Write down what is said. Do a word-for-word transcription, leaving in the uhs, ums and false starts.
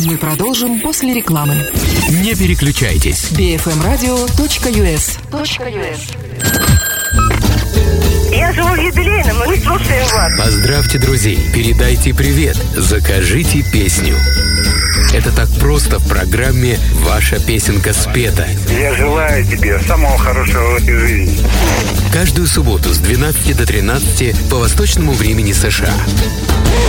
Мы продолжим после рекламы. Не переключайтесь. би эф эм радио точка ю эс. Я живу в юбилейном, мы слушаем вас. Поздравьте друзей, передайте привет, закажите песню. Это так просто в программе «Ваша песенка спета». Я желаю тебе самого хорошего в этой жизни. Каждую субботу с двенадцати до тринадцати по восточному времени США.